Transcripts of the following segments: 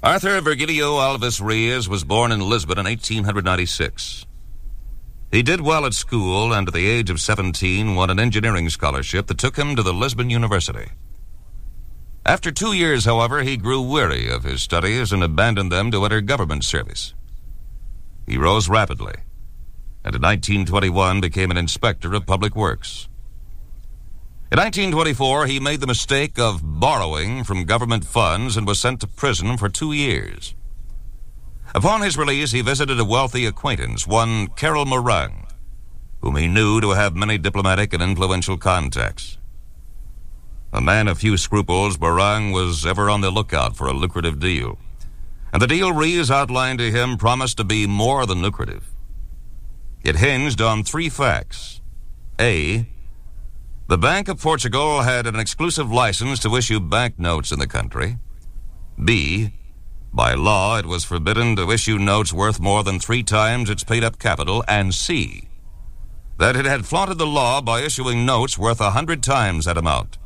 Arthur Virgilio Alves Reyes was born in Lisbon in 1896. He did well at school and at the age of 17 won an engineering scholarship that took him to the Lisbon University. After 2 years, however, he grew weary of his studies and abandoned them to enter government service. He rose rapidly, and in 1921 became an inspector of public works. In 1924, he made the mistake of borrowing from government funds and was sent to prison for 2 years. Upon his release, he visited a wealthy acquaintance, one Carol Morang, whom he knew to have many diplomatic and influential contacts. A man of few scruples, Morang was ever on the lookout for a lucrative deal, and the deal Reyes outlined to him promised to be more than lucrative. It hinged on 3 facts. A, the Bank of Portugal had an exclusive license to issue banknotes in the country. B, by law, it was forbidden to issue notes worth more than 3 times its paid-up capital. And C, that it had flaunted the law by issuing notes worth 100 times that amount.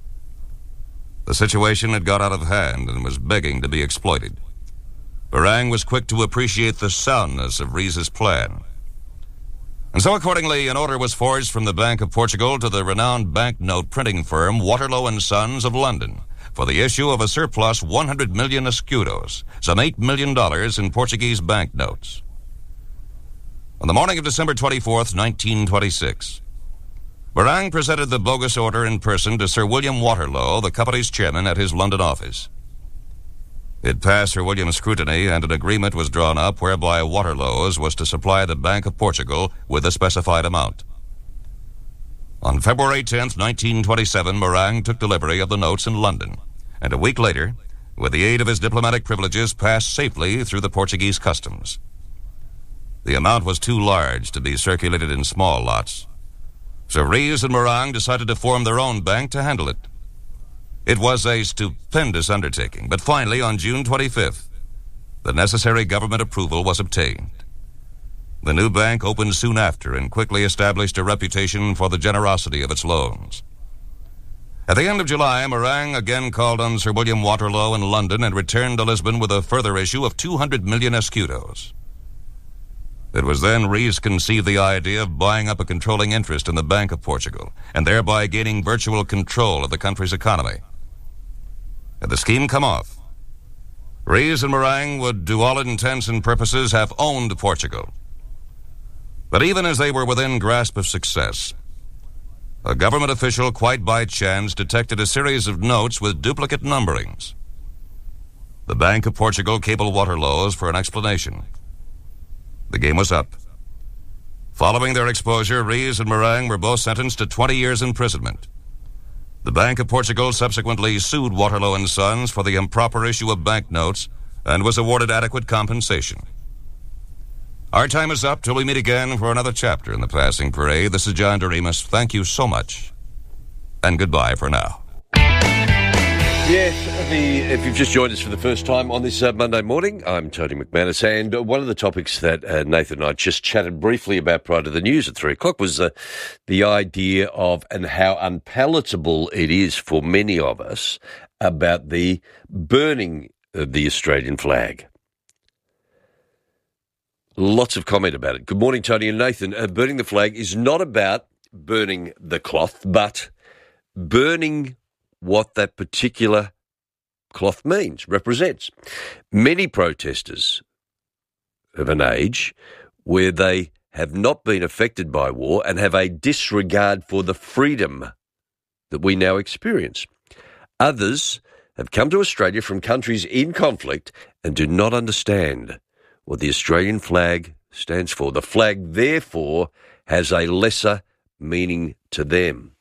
The situation had got out of hand and was begging to be exploited. Morang was quick to appreciate the soundness of Reyes' plan. And so accordingly, an order was forged from the Bank of Portugal to the renowned banknote printing firm Waterloo and Sons of London for the issue of a surplus 100 million escudos, some $8 million in Portuguese banknotes. On the morning of December 24th, 1926, Morang presented the bogus order in person to Sir William Waterloo, the company's chairman, at his London office. It passed Sir William's scrutiny, and an agreement was drawn up whereby Waterloo's was to supply the Bank of Portugal with a specified amount. On February 10th, 1927, Morang took delivery of the notes in London, and a week later, with the aid of his diplomatic privileges, passed safely through the Portuguese customs. The amount was too large to be circulated in small lots, so Reyes and Morang decided to form their own bank to handle it. It was a stupendous undertaking, but finally, on June 25th, the necessary government approval was obtained. The new bank opened soon after and quickly established a reputation for the generosity of its loans. At the end of July, Morang again called on Sir William Waterloo in London and returned to Lisbon with a further issue of 200 million escudos. It was then Reyes conceived the idea of buying up a controlling interest in the Bank of Portugal and thereby gaining virtual control of the country's economy. Had the scheme come off, Reyes and Morang would, to all intents and purposes, have owned Portugal. But even as they were within grasp of success, a government official, quite by chance, detected a series of notes with duplicate numberings. The Bank of Portugal cabled Waterloo's for an explanation. The game was up. Following their exposure, Reyes and Morang were both sentenced to 20 years imprisonment. The Bank of Portugal subsequently sued Waterloo and Sons for the improper issue of banknotes and was awarded adequate compensation. Our time is up till we meet again for another chapter in the Passing Parade. This is John Doremus. Thank you so much, and goodbye for now. Yes, if you've just joined us for the first time on this Monday morning, I'm Tony McManus, and one of the topics that Nathan and I just chatted briefly about prior to the news at 3 o'clock was the idea of and how unpalatable it is for many of us about the burning of the Australian flag. Lots of comment about it. Good morning, Tony and Nathan. Burning the flag is not about burning the cloth, but burning what that particular cloth means, represents. Many protesters of an age where they have not been affected by war and have a disregard for the freedom that we now experience. Others have come to Australia from countries in conflict and do not understand what the Australian flag stands for. The flag, therefore, has a lesser meaning to them.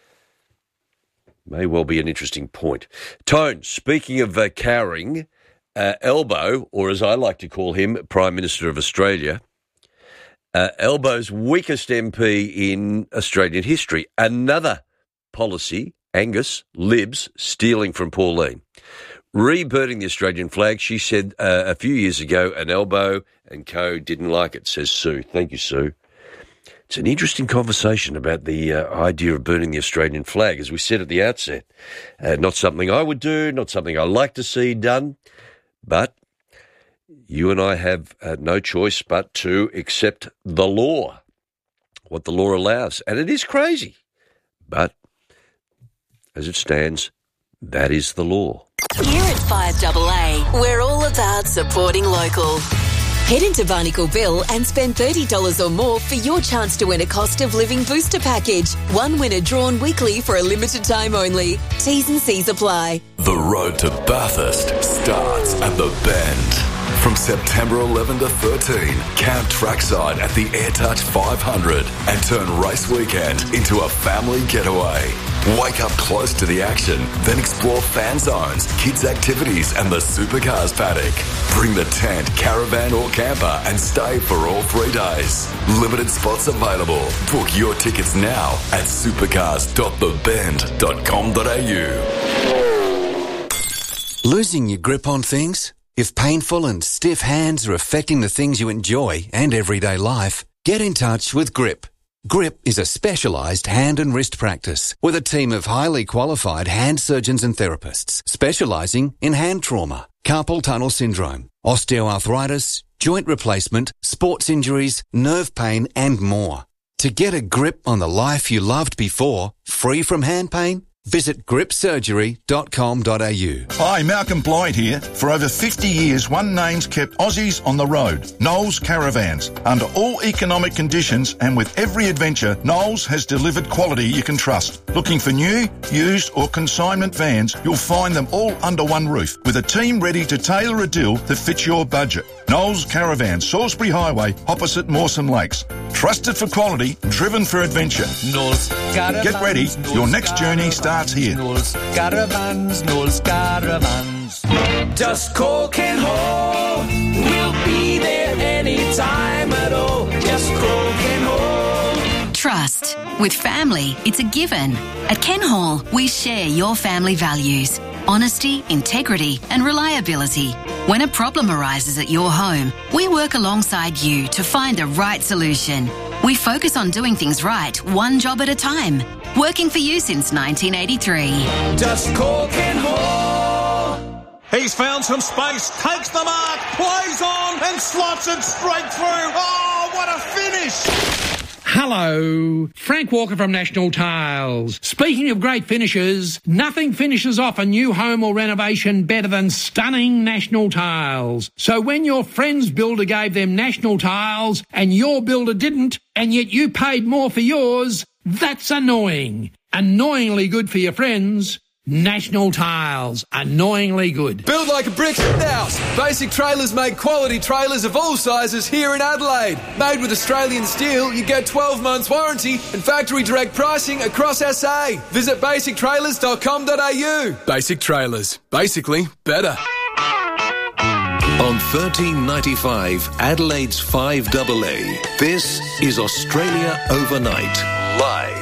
May well be an interesting point. Tone, speaking of cowering, Albo, or as I like to call him, Prime Minister of Australia, Albo's weakest MP in Australian history. Another policy, Angus, Libs, stealing from Pauline. Reburning the Australian flag, she said a few years ago, and Albo and co didn't like it, says Sue. Thank you, Sue. It's an interesting conversation about the idea of burning the Australian flag, as we said at the outset. Not something I would do, not something I like to see done, But you and I have no choice but to accept the law, what the law allows. And it is crazy. But as it stands, that is the law. Here at 5AA, we're all about supporting local. Head into Barnacle Bill and spend $30 or more for your chance to win a cost of living booster package. One winner drawn weekly for a limited time only. T's and C's apply. The road to Bathurst starts at the Bend. From September 11 to 13, camp trackside at the AirTouch 500 and turn race weekend into a family getaway. Wake up close to the action, then explore fan zones, kids' activities and the supercars paddock. Bring the tent, caravan or camper and stay for all 3 days. Limited spots available. Book your tickets now at supercars.thebend.com.au. Losing your grip on things? If painful and stiff hands are affecting the things you enjoy and everyday life, get in touch with GRIP. GRIP is a specialised hand and wrist practice with a team of highly qualified hand surgeons and therapists specialising in hand trauma, carpal tunnel syndrome, osteoarthritis, joint replacement, sports injuries, nerve pain and more. To get a grip on the life you loved before, free from hand pain, visit gripsurgery.com.au. Hi, Malcolm Blyde here. For over 50 years, one name's kept Aussies on the road. Knowles Caravans. Under all economic conditions and with every adventure, Knowles has delivered quality you can trust. Looking for new, used or consignment vans, you'll find them all under one roof with a team ready to tailor a deal that fits your budget. Knowles Caravans, Salisbury Highway, opposite Mawson Lakes. Trusted for quality, driven for adventure. Knowles Caravans. Get ready. Your next journey starts here. Knowles Caravans, Knowles Caravans. Just call Ken Hall. We'll be there anytime at all. Just call Ken Hall. Trust. With family, it's a given. At Ken Hall, we share your family values. Honesty, integrity and reliability. When a problem arises at your home, we work alongside you to find the right solution. We focus on doing things right, one job at a time. Working for you since 1983. Just call Ken Hall. He's found some space, takes the mark, plays on and slots it straight through. Oh, what a finish! Hello, Frank Walker from National Tiles. Speaking of great finishes, nothing finishes off a new home or renovation better than stunning National Tiles. So when your friend's builder gave them National Tiles and your builder didn't, and yet you paid more for yours, that's annoying. Annoyingly good for your friends. National Tiles. Annoyingly good. Build like a brick house. Basic Trailers make quality trailers of all sizes here in Adelaide. Made with Australian steel, you get 12 months warranty and factory direct pricing across SA. Visit basictrailers.com.au. Basic Trailers. Basically better. On 1395 Adelaide's 5AA, this is Australia Overnight, live.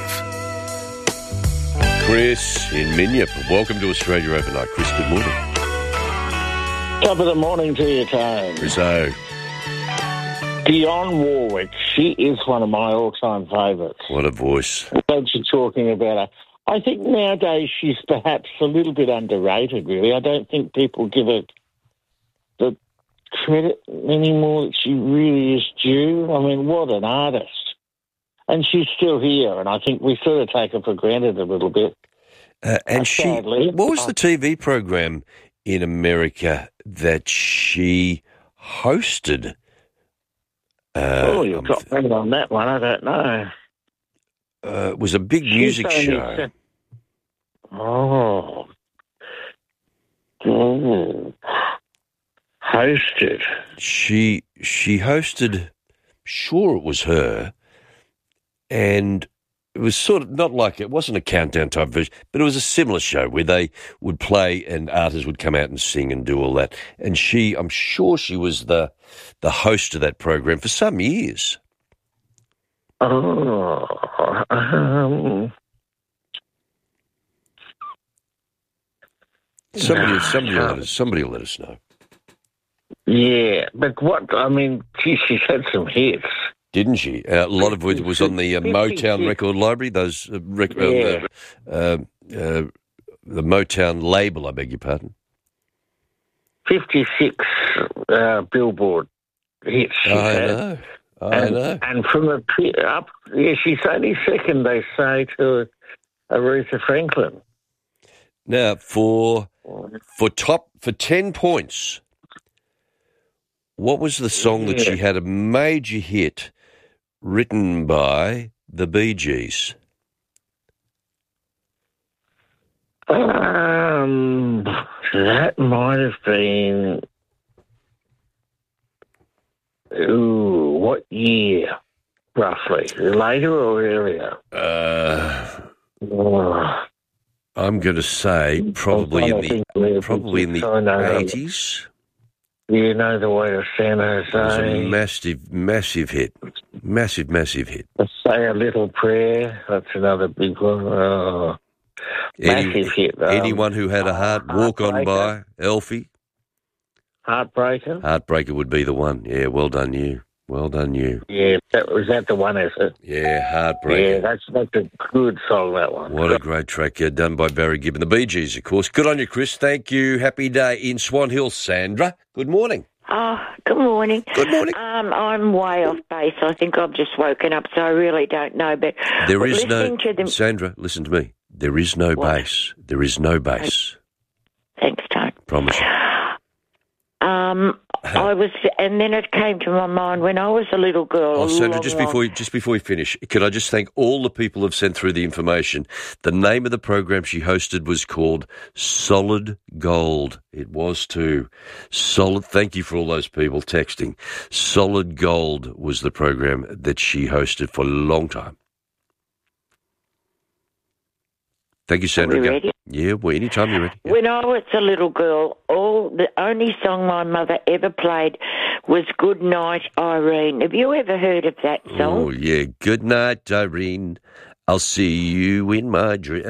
Chris in Minyip, welcome to Australia Overnight. Chris, good morning. Top of the morning to you, Tone. Rizzo. Dionne Warwick, she is one of my all-time favourites. What a voice. Folks are talking about her. I think nowadays she's perhaps a little bit underrated, really. I don't think people give her the credit anymore that she really is due. I mean, what an artist. And she's still here, and I think we sort of take her for granted a little bit. And sadly, what was the TV program in America that she hosted? You've got me on that one. I don't know. It was a big music show. Hosted. She hosted. Sure, it was her. And it was sort of not like, it wasn't a countdown type version, but it was a similar show where they would play and artists would come out and sing and do all that. And I'm sure she was the host of that program for some years. Somebody will let us know. Yeah, but she's had some hits. Didn't she? A lot of it was on the Motown record library, the Motown label, I beg your pardon. 56 Billboard hits. I know. And from a up, she's only second, they say, to Aretha Franklin. Now, for 10 points, what was the song that she had a major hit written by the Bee Gees? That might have been... Ooh, what year, roughly? Later or earlier? I'm going to say probably in the 80s. You Know the Way of San Jose. It was a massive hit. Massive hit. Say a Little Prayer. That's another big one. Massive hit. Anyone who had a heart, Walk On By, Elfie. Heartbreaker? Heartbreaker would be the one. Yeah, well done you. Yeah, was that the one, is it? Yeah, Heartbreaker. Yeah, that's a good song, that one. What a great track, done by Barry Gibbon. The Bee Gees, of course. Good on you, Chris. Thank you. Happy day in Swan Hill. Sandra, good morning. Good morning. Good morning. I'm way off base. I think I've just woken up, so I really don't know. But there is no... Sandra, listen to me. There is no bass. There is no bass. Thanks, Tone. Promise you. I was, and then it came to my mind when I was a little girl. Oh, Sandra, just before you finish, could I just thank all the people who've sent through the information? The name of the program she hosted was called Solid Gold. It was too. Solid. Thank you for all those people texting. Solid Gold was the program that she hosted for a long time. Thank you, Sandra. Are you ready? Yeah, well, anytime you're ready. Yeah. When I was a little girl, the only song my mother ever played was Good Night, Irene. Have you ever heard of that song? Oh, yeah. Good night, Irene. I'll see you in my dream.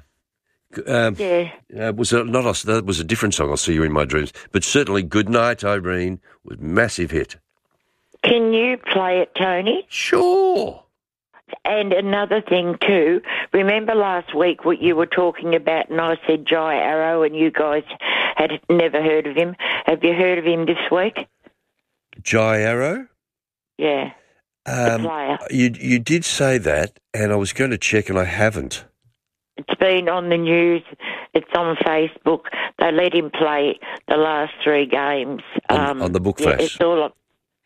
Was it not us? That was a different song, I'll see you in my dreams. But certainly Good Night, Irene was a massive hit. Can you play it, Tony? Sure. And another thing too, remember last week what you were talking about and I said Jai Arrow and you guys had never heard of him. Have you heard of him this week? Jai Arrow? Yeah, the player. You did say that and I was going to check and I haven't. It's been on the news. It's on Facebook. They let him play the last 3 games. On the book face? It's all up.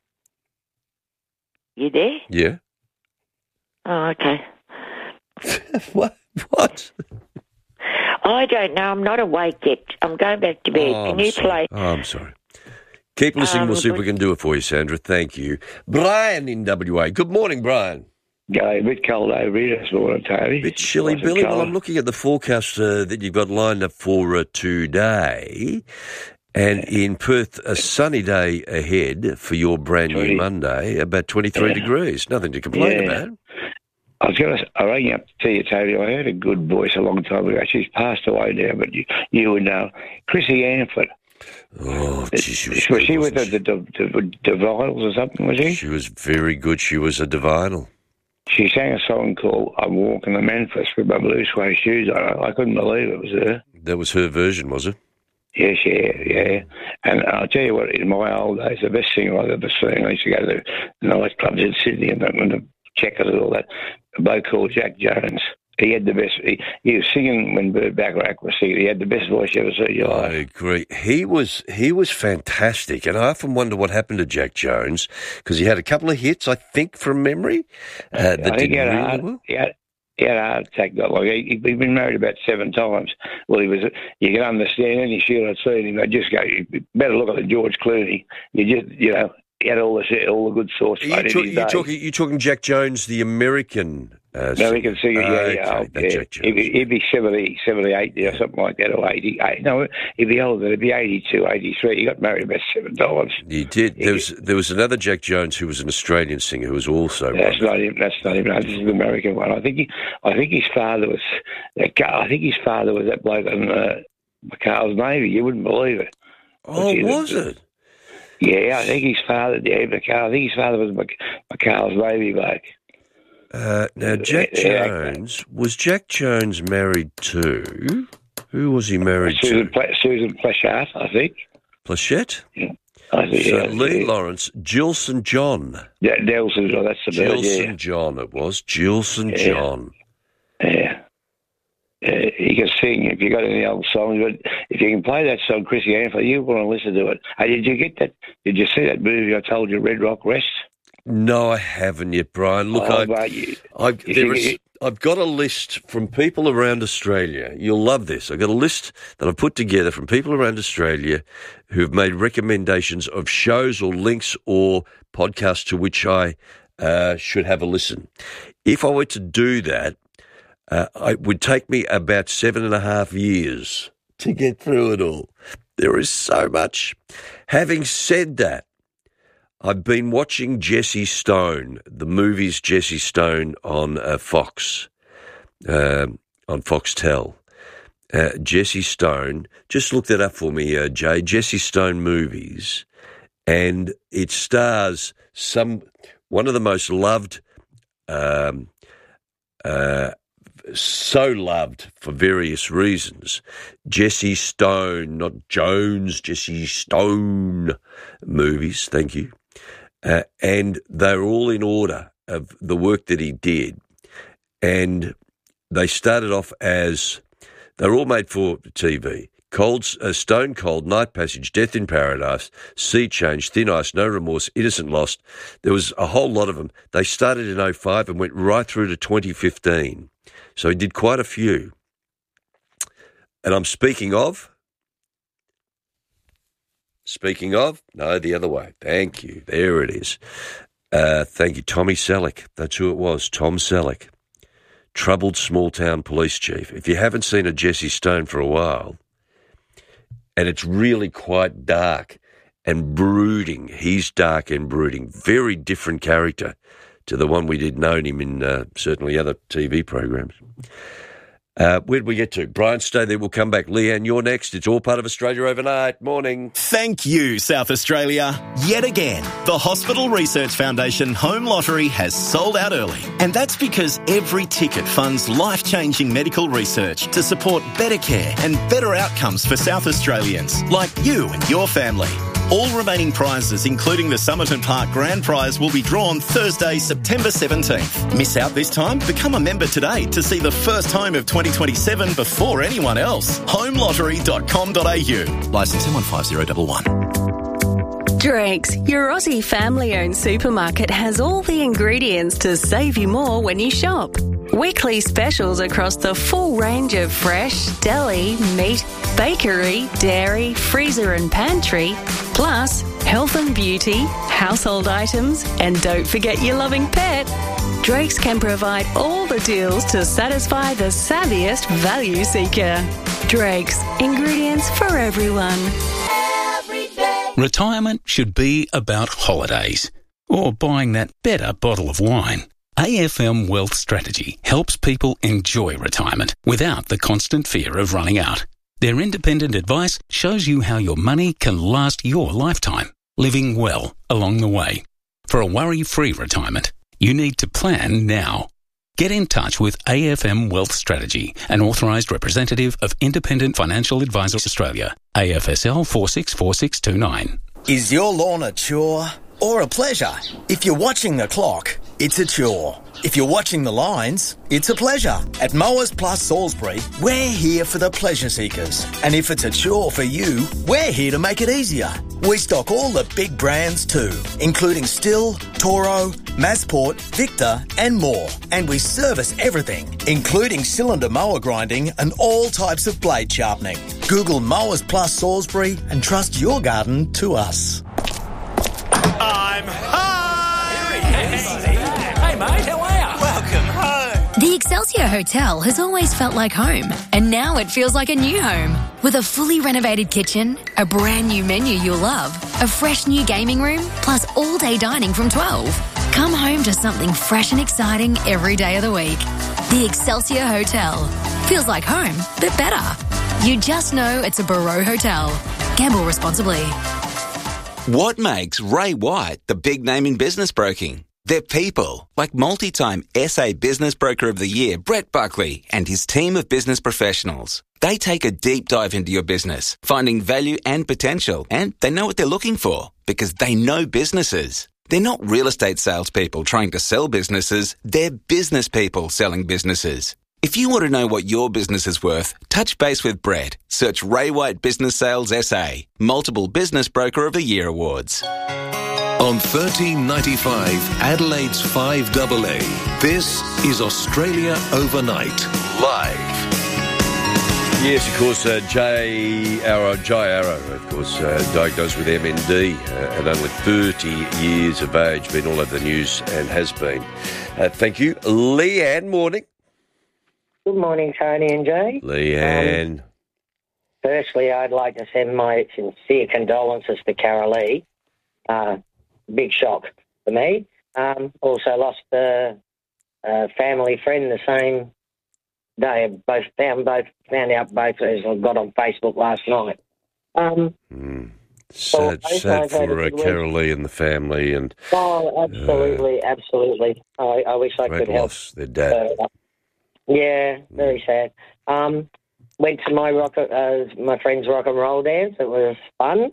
You there? Yeah. Oh, okay. What? I don't know. I'm not awake yet. I'm going back to bed. Can you play? Oh, I'm sorry. Keep listening. We'll see if we can do it for you, Sandra. Thank you. Brian in WA. Good morning, Brian. A bit cold over here this morning, Tony. Bit chilly, Billy. Well, I'm looking at the forecast that you've got lined up for today. And in Perth, a sunny day ahead for your brand new Monday, about 23 degrees. Nothing to complain about. I rang up to tell you, Tony, I heard a good voice a long time ago. She's passed away now, but you would know. Chrissy Anford. Oh, geez, was she with the Divinals or something, was she? She was very good. She was a Divinal. She sang a song called I'm Walking the Memphis with my blue suede shoes on. I couldn't believe it was her. That was her version, was it? Yes, yeah. And I'll tell you what, in my old days, the best singer I've ever seen, I used to go to the nightclubs in Sydney and the checkers and all that, a bloke called Jack Jones. He had the best. He was singing when Burt Bacharach was singing. He had the best voice you ever seen in your life. I agree. He was fantastic, and I often wonder what happened to Jack Jones because he had a couple of hits, I think, from memory. I think he had a heart attack. Like he'd been married about 7 times. Well, he was. You can understand any shit I'd seen him. They just go. You better look at the George Clooney. He had all the good sauce. You're talking Jack Jones, the American. American singer, yeah. He'd be 70, 78 or something like that, or 80. No, he'd be older. He'd be 82, 83. He got married about 7 times. He did. There was another Jack Jones who was an Australian singer who was also. That's not him. No, this is the American one. I think his father was. I think his father was that bloke on McCarl's Navy. You wouldn't believe it. Oh, was it? Yeah, I think his father. Yeah, McCarl. I think his father was McCarl's Navy bloke. Now, Jack Jones, was Jack Jones married to? Who was he married to? Susan Pleshart, I think. Plachette? Yeah. I think, So Lee Lawrence, Gilson John. Yeah, Nelson John, that's the bird, Gilson John it was. Gilson John. Yeah. He can sing if you got any old songs, but if you can play that song, Chrissy Anfield, you want to listen to it. Hey, did you get that? Did you see that movie I told you, Red Rock Rest? No, I haven't yet, Brian. Look, I've got a list from people around Australia. You'll love this. I've got a list that I've put together from people around Australia who've made recommendations of shows or links or podcasts to which I should have a listen. If I were to do that, it would take me about 7.5 years to get through it all. There is so much. Having said that, I've been watching Jesse Stone, the movies Jesse Stone on Fox, on Foxtel. Jesse Stone, just look that up for me, Jay, Jesse Stone movies, and it stars one of the most loved, so loved for various reasons, Jesse Stone, not Jones, Jesse Stone movies, thank you. And they're all in order of the work that he did. And they started off as, they're all made for TV. Stone Cold, Night Passage, Death in Paradise, Sea Change, Thin Ice, No Remorse, Innocent Lost. There was a whole lot of them. They started in 2005 and went right through to 2015. So he did quite a few. And I'm speaking of, no, the other way. Thank you. There it is. Thank you. Tommy Selleck. That's who it was. Tom Selleck. Troubled small-town police chief. If you haven't seen a Jesse Stone for a while, and it's really quite dark and brooding. He's dark and brooding. Very different character to the one we did know him in certainly other TV programs. Where'd we get to? Brian, stay there. We'll come back. Leanne, you're next. It's all part of Australia Overnight. Morning. Thank you, South Australia. Yet again, the Hospital Research Foundation Home Lottery has sold out early. And that's because every ticket funds life-changing medical research to support better care and better outcomes for South Australians, like you and your family. All remaining prizes, including the Somerton Park Grand Prize, will be drawn Thursday, September 17th. Miss out this time? Become a member today to see the first home of 2027 before anyone else. homeLottery.com.au. Licence M15011. Drake's, your Aussie family-owned supermarket, has all the ingredients to save you more when you shop. Weekly specials across the full range of fresh, deli, meat, bakery, dairy, freezer and pantry, plus health and beauty, household items, and don't forget your loving pet. Drake's can provide all the deals to satisfy the savviest value seeker. Drake's, ingredients for everyone. Retirement should be about holidays or buying that better bottle of wine. AFM Wealth Strategy helps people enjoy retirement without the constant fear of running out. Their independent advice shows you how your money can last your lifetime, living well along the way. For a worry-free retirement, you need to plan now. Get in touch with AFM Wealth Strategy, an authorised representative of Independent Financial Advisors Australia, AFSL 464629. Is your lawn a chore or a pleasure? If you're watching the clock, it's a chore. If you're watching the lines, it's a pleasure. At Mowers Plus Salisbury, we're here for the pleasure seekers. And if it's a chore for you, we're here to make it easier. We stock all the big brands too, including Stihl, Toro, Massport, Victor and more. And we service everything, including cylinder mower grinding and all types of blade sharpening. Google Mowers Plus Salisbury and trust your garden to us. I'm home! Hey mate, how are you? Welcome home. The Excelsior Hotel has always felt like home, and now it feels like a new home. With a fully renovated kitchen, a brand new menu you'll love, a fresh new gaming room, plus all-day dining from 12. Come home to something fresh and exciting every day of the week. The Excelsior Hotel. Feels like home, but better. You just know it's a Barreau Hotel. Gamble responsibly. What makes Ray White the big name in business broking? They're people, like multi-time SA Business Broker of the Year, Brett Buckley, and his team of business professionals. They take a deep dive into your business, finding value and potential, and they know what they're looking for because they know businesses. They're not real estate salespeople trying to sell businesses, they're business people selling businesses. If you want to know what your business is worth, touch base with Brett. Search Ray White Business Sales SA, multiple Business Broker of the Year awards. On 1395 Adelaide's 5AA, this is Australia Overnight, live. Yes, of course, Jai Arrow, of course, diagnosed with MND at only 30 years of age, been all over the news and has been. Thank you. Leanne, morning. Good morning, Tony and Jay. Leanne. Firstly, I'd like to send my sincere condolences to Carol Lee. Big shock for me. Also lost a family friend the same day. Found out both as I got on Facebook last night. Sad for Carol Lee and the family. And absolutely. I wish I could help. Loss, their dad. Yeah, very sad. Went to my friend's rock and roll dance. It was fun.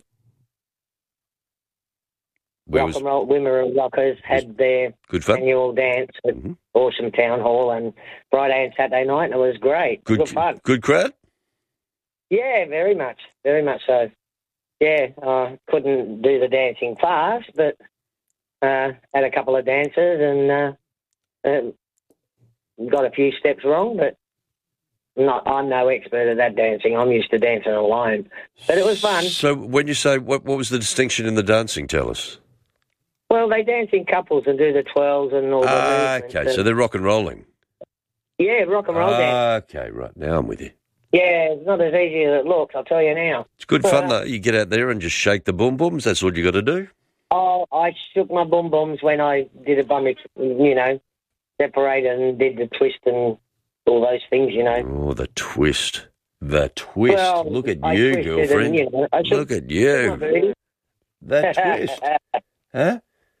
Rock and roll women and rockers had their annual dance at Awesome Town Hall and Friday and Saturday night, and it was great. Good fun. Good crowd? Yeah, very much so. Yeah, I couldn't do the dancing fast, but had a couple of dances and got a few steps wrong, but I'm no expert at that dancing. I'm used to dancing alone, but it was fun. So when you say, what was the distinction in the dancing, tell us? Well, they dance in couples and do the twirls and all the movements. Okay, so they're rock and rolling. Yeah, rock and roll dance. Okay, right, now I'm with you. Yeah, it's not as easy as it looks, I'll tell you now. It's good fun, though. You get out there and just shake the boom-booms, that's all you got to do. Oh, I shook my boom-booms when I did a bum, separated and did the twist and all those things, Oh, the twist. The twist. Well, look at you, girlfriend. And, look at you. That twist. Huh?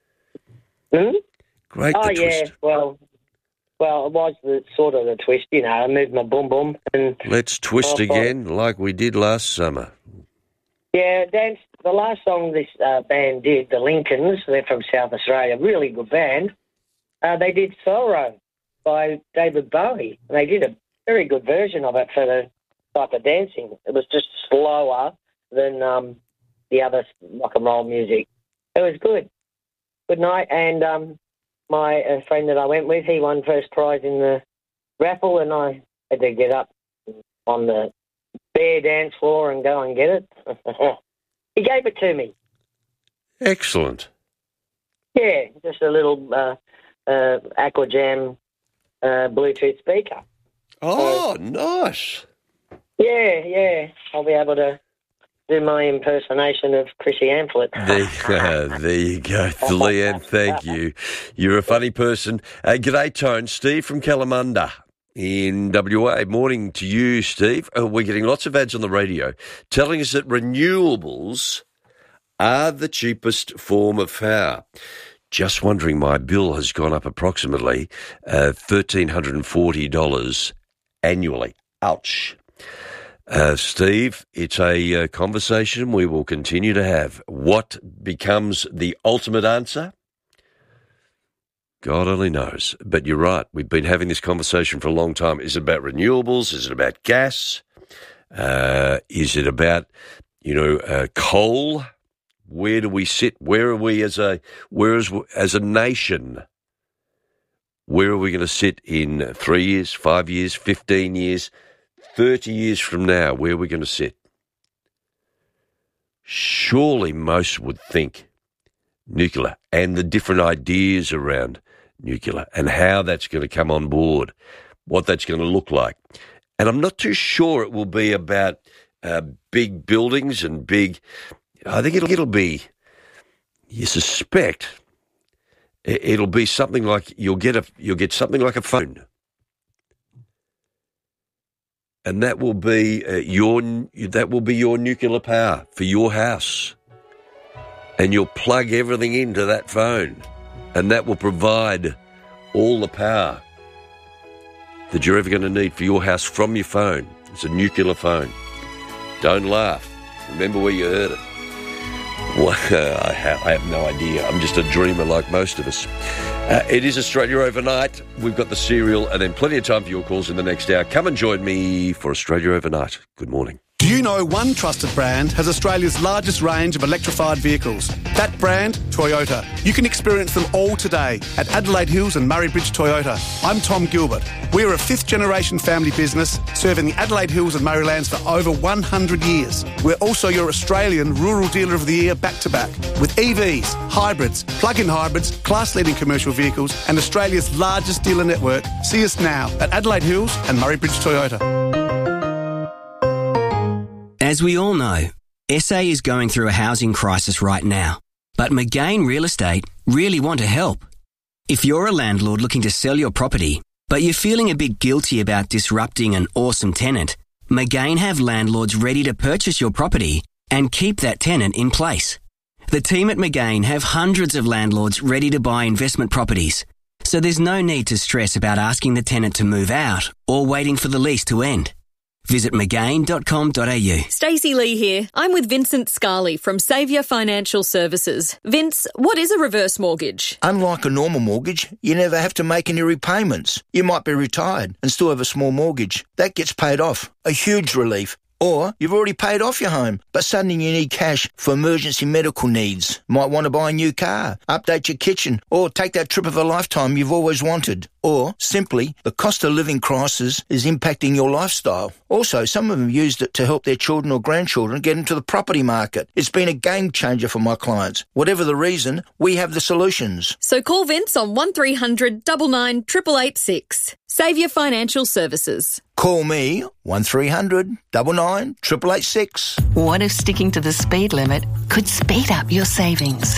Great, the twist. Well, it was the twist, I moved my boom-boom. And let's twist again like we did last summer. Yeah, the last song this band did, the Lincolns, they're from South Australia, really good band. They did Sorrow by David Bowie. And they did a very good version of it for the type of dancing. It was just slower than the other rock and roll music. It was good. Good night. And my friend that I went with, he won first prize in the raffle, and I had to get up on the bare dance floor and go and get it. He gave it to me. Excellent. Yeah, just a little Aquajam Bluetooth speaker. Oh, nice. Yeah. I'll be able to do my impersonation of Chrissy Amphlett. There you go, Leanne, thank you. You're a funny person. G'day, Tone. Steve from Kalamunda in WA. Morning to you, Steve. We're getting lots of ads on the radio telling us that renewables are the cheapest form of power. Just wondering, my bill has gone up approximately $1,340 annually. Ouch. Steve, it's a conversation we will continue to have. What becomes the ultimate answer? God only knows. But you're right. We've been having this conversation for a long time. Is it about renewables? Is it about gas? Is it about, coal? Where do we sit? Where are we as a nation? Where are we going to sit in 3 years, 5 years, 15 years, 30 years from now? Where are we going to sit? Surely most would think nuclear and the different ideas around nuclear and how that's going to come on board, what that's going to look like. And I'm not too sure it will be about big buildings and big... I think it'll be, you suspect, it'll be something like you'll get something like a phone, and that will be your nuclear power for your house, and you'll plug everything into that phone, and that will provide all the power that you're ever going to need for your house from your phone. It's a nuclear phone. Don't laugh. Remember where you heard it. Well, I have no idea. I'm just a dreamer like most of us. It is Australia Overnight. We've got the serial and then plenty of time for your calls in the next hour. Come and join me for Australia Overnight. Good morning. Do you know one trusted brand has Australia's largest range of electrified vehicles? That brand, Toyota. You can experience them all today at Adelaide Hills and Murray Bridge Toyota. I'm Tom Gilbert. We're a fifth-generation family business serving the Adelaide Hills and Murraylands for over 100 years. We're also your Australian Rural Dealer of the Year back-to-back with EVs, hybrids, plug-in hybrids, class-leading commercial vehicles and Australia's largest dealer network. See us now at Adelaide Hills and Murray Bridge Toyota. As we all know, SA is going through a housing crisis right now, but McGain Real Estate really want to help. If you're a landlord looking to sell your property, but you're feeling a bit guilty about disrupting an awesome tenant, McGain have landlords ready to purchase your property and keep that tenant in place. The team at McGain have hundreds of landlords ready to buy investment properties, so there's no need to stress about asking the tenant to move out or waiting for the lease to end. Visit McGain.com.au. Stacey Lee here. I'm with Vincent Scarley from Saviour Financial Services. Vince, what is a reverse mortgage? Unlike a normal mortgage, you never have to make any repayments. You might be retired and still have a small mortgage. That gets paid off. A huge relief. Or you've already paid off your home, but suddenly you need cash for emergency medical needs. Might want to buy a new car, update your kitchen, or take that trip of a lifetime you've always wanted. Or, simply, the cost of living crisis is impacting your lifestyle. Also, some of them used it to help their children or grandchildren get into the property market. It's been a game changer for my clients. Whatever the reason, we have the solutions. So call Vince on 1300 99 886. Saviour Financial Services. Call me 1300 99 886. What if sticking to the speed limit could speed up your savings?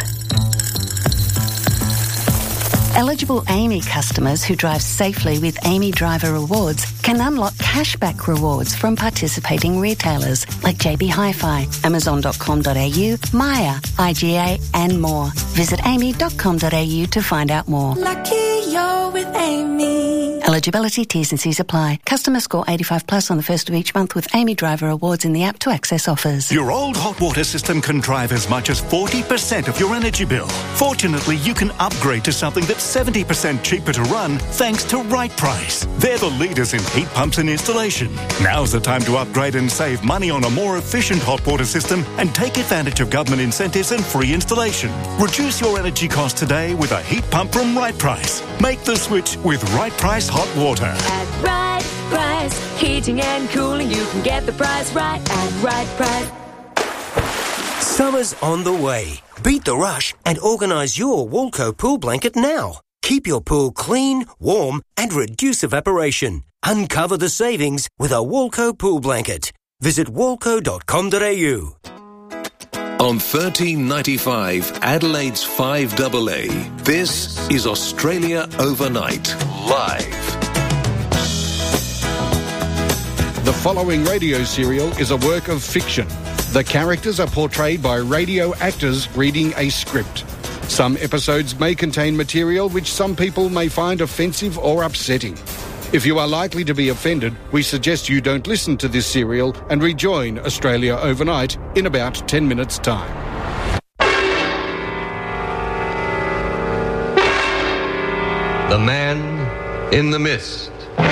Eligible AAMI customers who drive safely with AAMI Driver Rewards can unlock cashback rewards from participating retailers like JB Hi-Fi, Amazon.com.au, Maya, IGA and more. Visit AAMI.com.au to find out more. Lucky you're with AAMI. Eligibility, T's and C's apply. Customer score 85 plus on the first of each month with AAMI Driver Rewards in the app to access offers. Your old hot water system can drive as much as 40% of your energy bill. Fortunately, you can upgrade to something that's 70% cheaper to run thanks to Right Price. They're the leaders in heat pumps and installation. Now's the time to upgrade and save money on a more efficient hot water system and take advantage of government incentives and free installation. Reduce your energy costs today with a heat pump from Right Price. Make the switch with Right Price Hot Water. At Right Price, heating and cooling, you can get the price right at Right Price. Summer's on the way. Beat the rush and organise your Walco pool blanket now. Keep your pool clean, warm and reduce evaporation. Uncover the savings with a Walco pool blanket. Visit walco.com.au. On 1395 Adelaide's 5AA, this is Australia Overnight, live. The following radio serial is a work of fiction. The characters are portrayed by radio actors reading a script. Some episodes may contain material which some people may find offensive or upsetting. If you are likely to be offended, we suggest you don't listen to this serial and rejoin Australia Overnight in about 10 minutes' time. The Man in the Mist.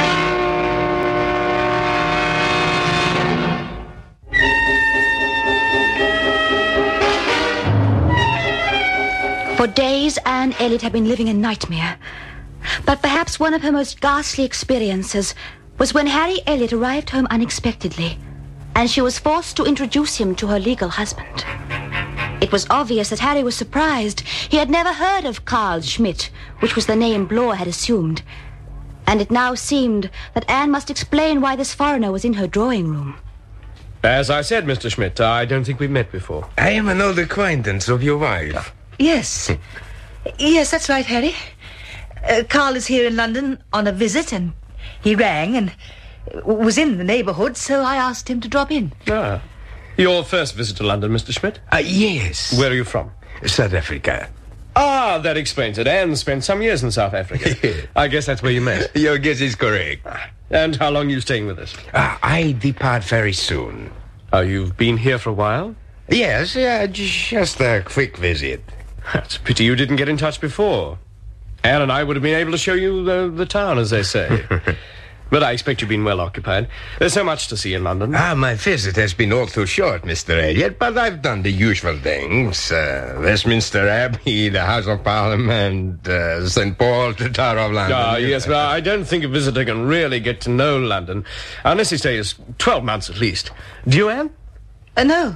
For days, Anne Elliot had been living a nightmare. But perhaps one of her most ghastly experiences was when Harry Elliot arrived home unexpectedly, and she was forced to introduce him to her legal husband. It was obvious that Harry was surprised. He had never heard of Carl Schmidt, which was the name Bloor had assumed. And it now seemed that Anne must explain why this foreigner was in her drawing room. As I said, Mr. Schmidt, I don't think we've met before. I am an old acquaintance of your wife. Yes. Yes, that's right, Harry. Carl is here in London on a visit, and he rang and was in the neighbourhood, so I asked him to drop in. Ah. Your first visit to London, Mr. Schmidt? Yes. Where are you from? South Africa. Ah, that explains it. Anne spent some years in South Africa. I guess that's where you met. Your guess is correct. And how long are you staying with us? I depart very soon. Oh, you've been here for a while? Yes, just a quick visit. It's a pity you didn't get in touch before. Anne and I would have been able to show you the town, as they say. But I expect you've been well occupied. There's so much to see in London. My visit has been all too short, Mr. Elliot, but I've done the usual things. Westminster Abbey, the House of Parliament, St. Paul, the Tower of London. Yes, but I don't think a visitor can really get to know London unless he stays 12 months at least. Do you, Anne? No.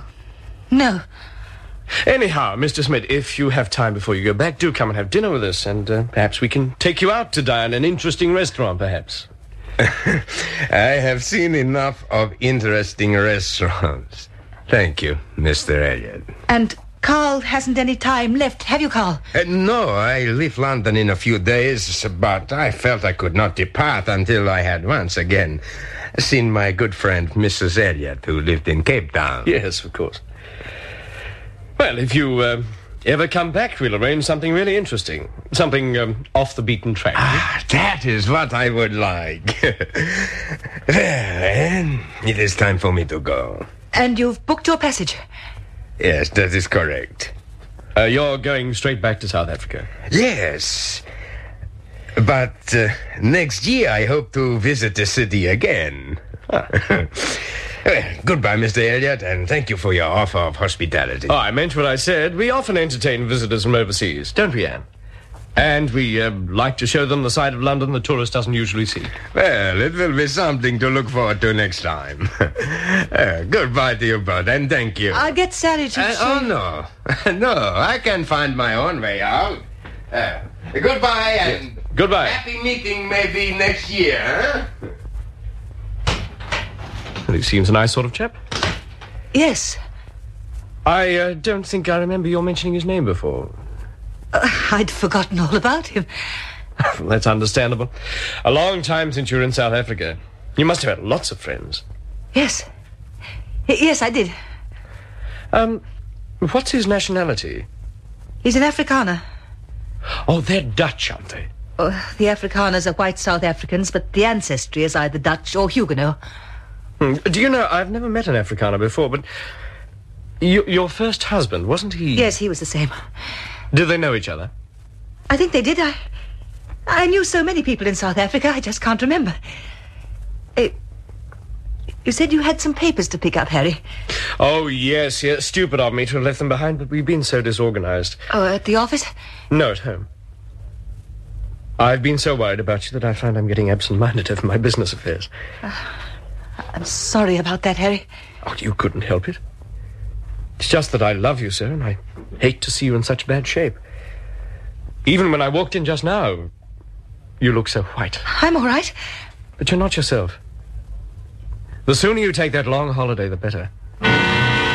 Anyhow, Mr. Smith, if you have time before you go back, do come and have dinner with us, and perhaps we can take you out to dine in an interesting restaurant, perhaps. I have seen enough of interesting restaurants. Thank you, Mr. Elliot. And Carl hasn't any time left, have you, Carl? No, I leave London in a few days, but I felt I could not depart until I had once again seen my good friend, Mrs. Elliot, who lived in Cape Town. Yes, of course. Well, if you ever come back, we'll arrange something really interesting. Something off the beaten track. That is what I would like. Well, Anne, it is time for me to go. And you've booked your passage? Yes, that is correct. You're going straight back to South Africa? Yes. But next year I hope to visit the city again. Well, goodbye, Mr. Elliot, and thank you for your offer of hospitality. Oh, I meant what I said. We often entertain visitors from overseas, don't we, Anne? And we like to show them the side of London the tourist doesn't usually see. Well, it will be something to look forward to next time. Goodbye to you both, and thank you. I'll get Sally to... Oh, no. No, I can find my own way out. Goodbye, and... Goodbye. Happy meeting maybe next year, huh? Well, he seems a nice sort of chap. Yes. I don't think I remember your mentioning his name before. I'd forgotten all about him. Well, that's understandable. A long time since you were in South Africa. You must have had lots of friends. Yes. Yes, I did. What's his nationality? He's an Afrikaner. Oh, they're Dutch, aren't they? The Afrikaners are white South Africans, but the ancestry is either Dutch or Huguenot. Do you know, I've never met an Afrikaner before, but your first husband, wasn't he? Yes, he was the same. Did they know each other? I think they did. I knew so many people in South Africa, I just can't remember. You said you had some papers to pick up, Harry. Oh, yes. Stupid of me to have left them behind, but we've been so disorganized. Oh, at the office? No, at home. I've been so worried about you that I find I'm getting absent-minded over my business affairs. I'm sorry about that, Harry. Oh, you couldn't help it. It's just that I love you, sir, and I hate to see you in such bad shape. Even when I walked in just now, you look so white. I'm all right. But you're not yourself. The sooner you take that long holiday, the better.